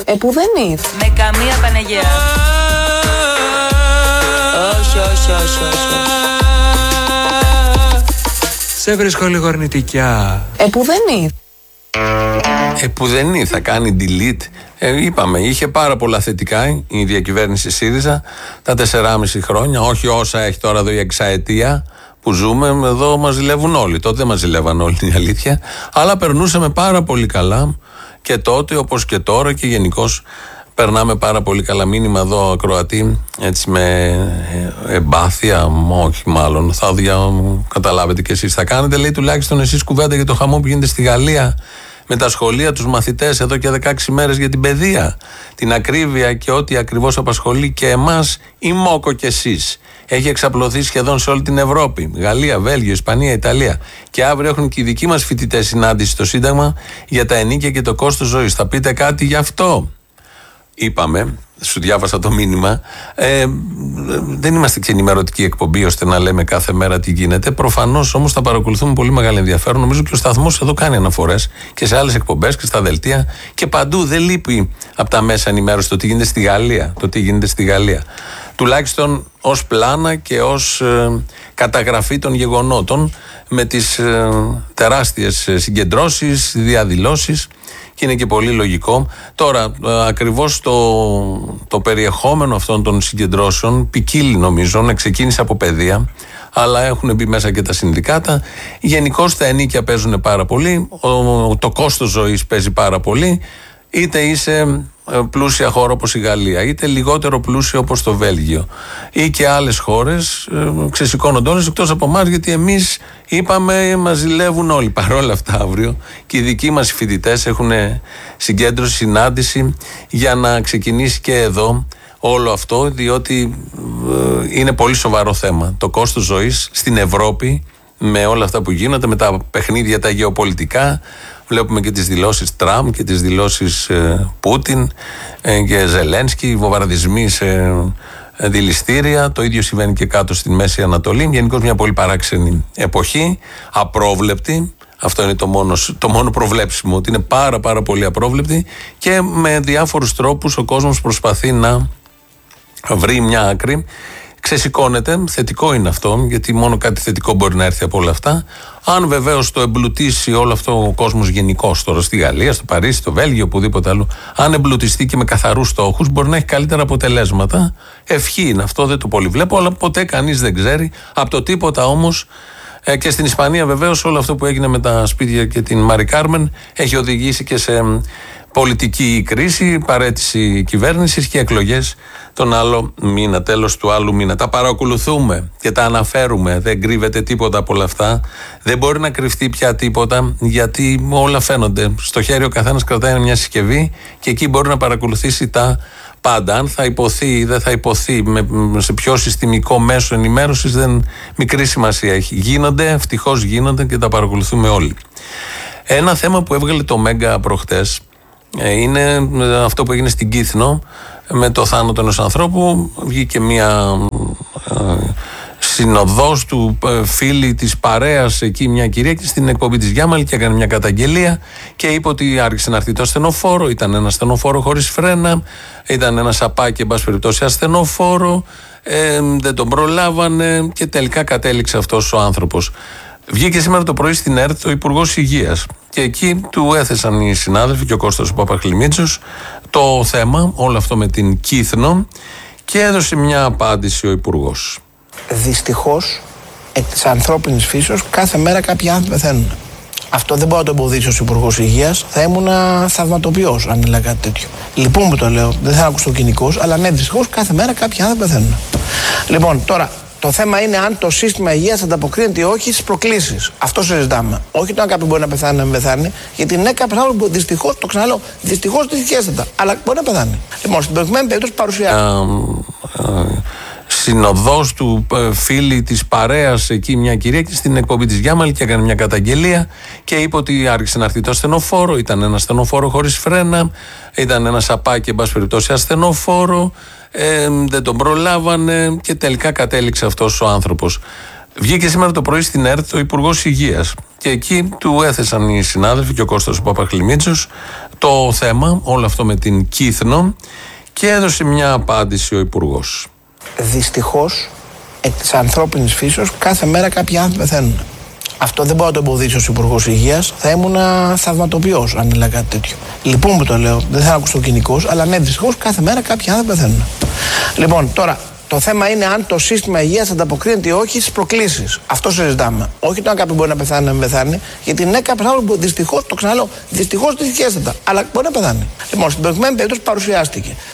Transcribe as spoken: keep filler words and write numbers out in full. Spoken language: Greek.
Επουδενή. Με καμία Παναγία. Όχι, όχι, όχι, όχι. Σε βρίσκω λίγο αρνητικά. Επουδενή. Επουδενή θα κάνει delete. Ε, είπαμε, είχε πάρα πολλά θετικά η διακυβέρνηση ΣΥΡΙΖΑ τα τεσσεράμισι χρόνια, όχι όσα έχει τώρα εδώ η εξαετία που ζούμε. Εδώ μας ζηλεύουν όλοι. Τότε δεν μας ζηλεύαν όλοι, την αλήθεια. Αλλά περνούσαμε πάρα πολύ καλά και τότε, όπως και τώρα, και γενικώς περνάμε πάρα πολύ καλά. Μήνυμα εδώ ακροατή, έτσι με εμπάθεια, όχι μάλλον, θα δια, καταλάβετε κι εσείς θα κάνετε. Λέει τουλάχιστον εσείς κουβέντα για το χαμό που γίνεται στη Γαλλία με τα σχολεία, τους μαθητές εδώ και δεκαέξι μέρες για την παιδεία, την ακρίβεια και ό,τι ακριβώς απασχολεί και εμάς, η ΜΟΚΟ και εσείς. Έχει εξαπλωθεί σχεδόν σε όλη την Ευρώπη. Γαλλία, Βέλγιο, Ισπανία, Ιταλία. Και αύριο έχουν και οι δικοί μας φοιτητές συνάντηση στο Σύνταγμα για τα ενίκια και το κόστος ζωής. Θα πείτε κάτι γι' αυτό? Είπαμε, σου διάβασα το μήνυμα. Ε, δεν είμαστε και ενημερωτική εκπομπή ώστε να λέμε κάθε μέρα τι γίνεται. Προφανώς όμως θα παρακολουθούμε πολύ μεγάλο ενδιαφέρον. Νομίζω και ο σταθμός εδώ κάνει αναφορές και σε άλλες εκπομπές και στα δελτία και παντού. Δεν λείπει από τα μέσα ενημέρωση το τι γίνεται στη Γαλλία. Το τι γίνεται στη Γαλλία. Τουλάχιστον ως πλάνα και ως ε, καταγραφή των γεγονότων με τις ε, τεράστιες συγκεντρώσεις, διαδηλώσεις. Και είναι και πολύ λογικό. Τώρα, ακριβώς το, το περιεχόμενο αυτών των συγκεντρώσεων ποικίλει, νομίζω, ξεκίνησε από παιδεία, αλλά έχουν μπει μέσα και τα συνδικάτα. Γενικώς τα ενίκια παίζουν πάρα πολύ, ο, το κόστος ζωής παίζει πάρα πολύ, είτε είσαι πλούσια χώρα όπως η Γαλλία, είτε λιγότερο πλούσια όπως το Βέλγιο ή και άλλες χώρες, ε, ξεσηκώνονται όλες εκτός από εμάς, γιατί εμείς είπαμε μας ζηλεύουν όλοι. Παρόλα αυτά, αύριο και οι δικοί μας φοιτητές έχουν συγκέντρωση, συνάντηση για να ξεκινήσει και εδώ όλο αυτό, διότι ε, είναι πολύ σοβαρό θέμα το κόστος ζωής στην Ευρώπη, με όλα αυτά που γίνονται, με τα παιχνίδια τα γεωπολιτικά. Βλέπουμε και τις δηλώσεις Τραμπ και τις δηλώσεις ε, Πούτιν ε, και Ζελένσκι, βομβαρδισμοί σε ε, δηληστήρια. Το ίδιο συμβαίνει και κάτω στην Μέση Ανατολή. Γενικώς μια πολύ παράξενη εποχή, απρόβλεπτη. Αυτό είναι το μόνο, το μόνο προβλέψιμο, ότι είναι πάρα πάρα πολύ απρόβλεπτη και με διάφορους τρόπους ο κόσμος προσπαθεί να βρει μια άκρη. Ξεσηκώνεται, θετικό είναι αυτό, γιατί μόνο κάτι θετικό μπορεί να έρθει από όλα αυτά. Αν βεβαίως το εμπλουτίσει όλο αυτό ο κόσμος γενικώς τώρα στη Γαλλία, στο Παρίσι, στο Βέλγιο, οπουδήποτε άλλο, αν εμπλουτιστεί και με καθαρούς στόχους, μπορεί να έχει καλύτερα αποτελέσματα. Ευχή είναι αυτό, δεν το πολύ βλέπω, αλλά ποτέ κανείς δεν ξέρει. Από το τίποτα όμως. Ε, και στην Ισπανία βεβαίως όλο αυτό που έγινε με τα σπίτια και την Μάρι Κάρμεν έχει οδηγήσει και σε πολιτική κρίση, παραίτηση κυβέρνησης και εκλογές τον άλλο μήνα, τέλος του άλλου μήνα. Τα παρακολουθούμε και τα αναφέρουμε. Δεν κρύβεται τίποτα από όλα αυτά. Δεν μπορεί να κρυφτεί πια τίποτα, γιατί όλα φαίνονται. Στο χέρι ο καθένας κρατάει μια συσκευή και εκεί μπορεί να παρακολουθήσει τα πάντα. Αν θα υποθεί ή δεν θα υποθεί με, σε πιο συστημικό μέσο ενημέρωσης, δεν μικρή σημασία έχει. Γίνονται, ευτυχώς γίνονται και τα παρακολουθούμε όλοι. Ένα θέμα που έβγαλε το Μέγκα προχτές είναι αυτό που έγινε στην Κύθνο με το θάνατο ενός ανθρώπου. Βγήκε μια ε, συνοδός του ε, φίλη της παρέας εκεί, μια κυρία, και στην εκπομπή της Γιάμαλη και έκανε μια καταγγελία και είπε ότι άρχισε να έρθει το ασθενοφόρο. Ήταν ένα ασθενοφόρο χωρίς φρένα, ήταν ένα σαπάκι, εν πάση περιπτώσει, ασθενοφόρο, ε, δεν τον προλάβανε και τελικά κατέληξε αυτός ο άνθρωπος. Βγήκε σήμερα το πρωί στην ΕΡΤ ο Υπουργός Υγείας και εκεί του έθεσαν οι συνάδελφοι και ο Κώστας ο Παπαχλημίτσος το θέμα, όλο αυτό με την Κύθνο, και έδωσε μια απάντηση ο Υπουργός. Δυστυχώς, εκ της ανθρώπινης φύσεως, κάθε μέρα κάποιοι άνθρωποι πεθαίνουν. Αυτό δεν μπορώ να το εμποδίσω ως Υπουργός Υγείας. Θα ήμουν θαυματοποιός αν έλεγα κάτι τέτοιο. Λοιπόν που το λέω, δεν θα ακούσω κοινικός, αλλά ναι, δυστυχώς κάθε μέρα κάποιοι άνθρωποι πεθαίνουν. Λοιπόν, τώρα. Το θέμα είναι αν το σύστημα υγείας ανταποκρίνεται ή όχι στις προκλήσεις. Αυτό συζητάμε. Όχι το αν κάποιος μπορεί να πεθάνει, να μην πεθάνει. Γιατί ναι, κάποιος άνθρωπος δυστυχώς, το ξαναλέω, δυστυχώς δυστυχέστατα. Αλλά μπορεί να πεθάνει. Λοιπόν, στην προηγουμένη περίπτωση παρουσιάζει. Συνοδός του ε, φίλη της παρέας εκεί, μια κυρία, και στην εκπομπή της Γιάμαλη και έκανε μια καταγγελία και είπε ότι άρχισε να έρθει το ασθενοφόρο. Ήταν ένα ασθενοφόρο χωρίς φρένα, ήταν ένα σαπάκι, εν πάση περιπτώσει, ασθενοφόρο. Ε, δεν τον προλάβανε και τελικά κατέληξε αυτός ο άνθρωπος. Βγήκε σήμερα το πρωί στην ΕΡΤ ο Υπουργός Υγείας Και εκεί του έθεσαν οι συνάδελφοι και ο Κώστας ο Παπαχλημίτσος το θέμα, όλο αυτό με την Κύθνο, και έδωσε μια απάντηση ο Υπουργός. Δυστυχώς, εκ της ανθρώπινης φύσεως, κάθε μέρα κάποιοι άνθρωποι πεθαίνουν. Αυτό δεν μπορώ να το εμποδίσω ως Υπουργός Υγείας. Θα ήμουν θαυματοποιός αν έλεγα κάτι τέτοιο. Λοιπόν που το λέω, δεν θα ακουστώ κοινικός, αλλά ναι, δυστυχώς κάθε μέρα κάποιοι άνθρωποι πεθαίνουν. Λοιπόν, τώρα, το θέμα είναι αν το σύστημα υγείας ανταποκρίνεται ή όχι στις προκλήσεις. Αυτό συζητάμε. Όχι το αν κάποιο μπορεί να πεθάνει να μην πεθάνει, γιατί ναι, κάποιο άνθρωπο δυστυχώς, το ξαναλέω, δυστυχώς δυστυχέστατα, αλλά μπορεί να πεθάνει. Λοιπόν, στην προηγουμένη περίπτωση παρουσιάστηκε.